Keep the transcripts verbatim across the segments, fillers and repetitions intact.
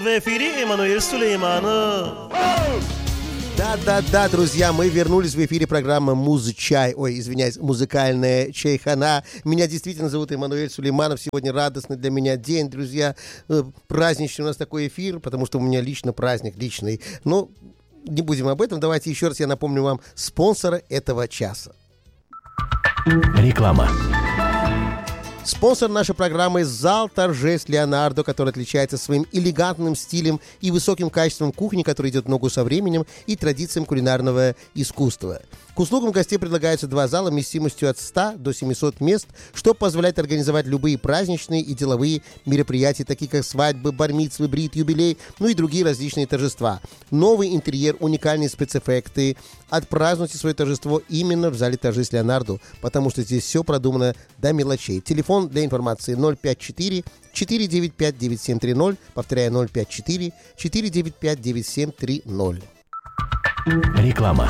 в эфире Эммануэль Сулейманов. Да-да-да, друзья, мы вернулись в эфире программы «Музычай». Ой, извиняюсь, музыкальная чайхана. Меня действительно зовут Эммануэль Сулейманов. Сегодня радостный для меня день, друзья. Праздничный у нас такой эфир, потому что у меня лично праздник, личный. Но не будем об этом. Давайте еще раз я напомню вам спонсора этого часа. Реклама. Спонсор нашей программы — зал торжеств Леонардо, который отличается своим элегантным стилем и высоким качеством кухни, который идет в ногу со временем и традициям кулинарного искусства. К услугам гостей предлагаются два зала вместимостью от ста до семисот мест, что позволяет организовать любые праздничные и деловые мероприятия, такие как свадьбы, бар-мицвы, брит, юбилей, ну и другие различные торжества. Новый интерьер, уникальные спецэффекты. Отпразднуйте свое торжество именно в зале торжеств Леонардо, потому что здесь все продумано до мелочей. Телефон для информации ноль пять четыре четыре девять пять девять семь три ноль, повторяю, ноль пять четыре четыре девять пять девять семь три ноль. Реклама.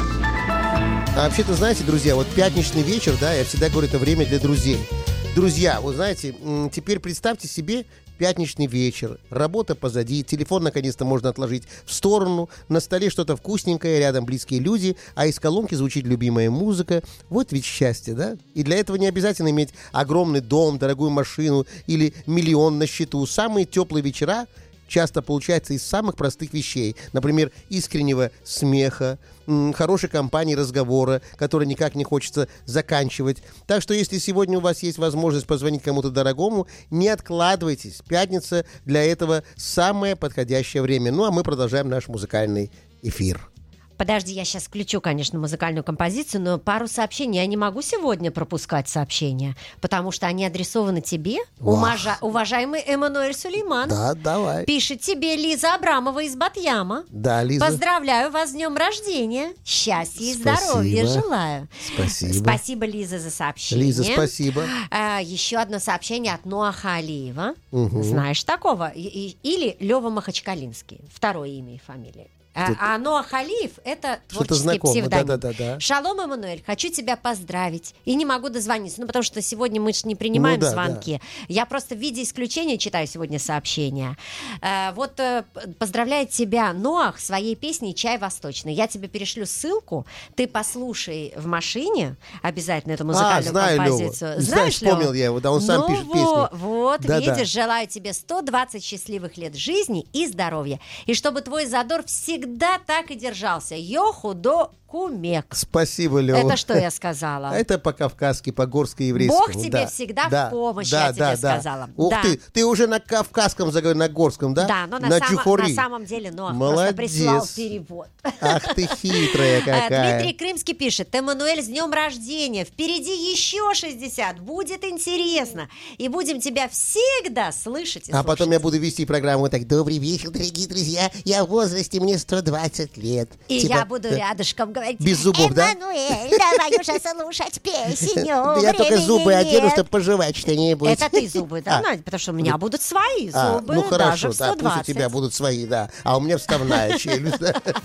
А вообще-то, знаете, друзья, вот пятничный вечер, да, я всегда говорю, это время для друзей. Друзья, вы знаете, теперь представьте себе пятничный вечер, работа позади, телефон наконец-то можно отложить в сторону, на столе что-то вкусненькое, рядом близкие люди, а из колонки звучит любимая музыка. Вот ведь счастье, да? И для этого не обязательно иметь огромный дом, дорогую машину или миллион на счету. Самые теплые вечера часто получается из самых простых вещей. Например, искреннего смеха, м- хорошей компании, разговора, который никак не хочется заканчивать. Так что, если сегодня у вас есть возможность позвонить кому-то дорогому, не откладывайтесь. Пятница для этого самое подходящее время. Ну, а мы продолжаем наш музыкальный эфир. Подожди, я сейчас включу, конечно, музыкальную композицию, но пару сообщений я не могу сегодня пропускать сообщения, потому что они адресованы тебе, умажа... уважаемый Эммануэль Сулейманов. Да, давай. Пишет тебе Лиза Абрамова из Батьяма. Да, Лиза. Поздравляю вас с днем рождения. Счастья и Спасибо. здоровья желаю. Спасибо. Спасибо, Лиза, за сообщение. Лиза, спасибо. А, еще одно сообщение от Ноаха Алиева. Угу. Знаешь такого? И- и- Или Лева Махачкалинский. Второе имя и фамилия. А, а Ноах Алиев — это Что-то творческий знакомо. псевдоним. Да, да, да, да. Шалом, Эммануэль, хочу тебя поздравить. И не могу дозвониться, ну, потому что сегодня мы же не принимаем Ну, да, звонки. Я просто в виде исключения читаю сегодня сообщения. Э, вот э, поздравляет тебя Ноах своей песней «Чай восточный». Я тебе перешлю ссылку, ты послушай в машине обязательно эту музыкальную а, знаю композицию. Лёву. Знаешь, вспомнил Лёва? я его, да, он сам ну пишет во, песни. Вот, Да, видишь, да. желаю тебе сто двадцать счастливых лет жизни и здоровья. И чтобы твой задор всегда так и держался. Йохудо кумек. Спасибо, Лёва. Это что я сказала? Это по-кавказски, по-горско-еврейскому. Бог тебе да. всегда да. в помощь, да, я тебе да, да. сказала. Ух Да. ты, ты уже на кавказском заговорил, на горском, да? Да, но на, на само- чухори. на самом деле Ноах Молодец. просто прислал перевод. Ах ты хитрая Э, какая. Дмитрий Крымский пишет: Эммануэль, с днем рождения! Впереди еще шестьдесят. Будет интересно. И будем тебя всегда слышать и А потом слушать. я буду вести программу так: добрый вечер, дорогие друзья, я в возрасте, мне сто двадцать лет. И Типа, я буду да. рядышком говорить: Без зубов, да? Эммануэль, давай уже слушать песню. Я только времени зубы одену, нет. чтобы пожевать что-нибудь. Это ты зубы, да, А. Надя? Потому что у меня будут свои А, зубы, ну даже хорошо, в да, сто пусть у двадцать. тебя будут свои, да. А у меня вставная челюсть. да.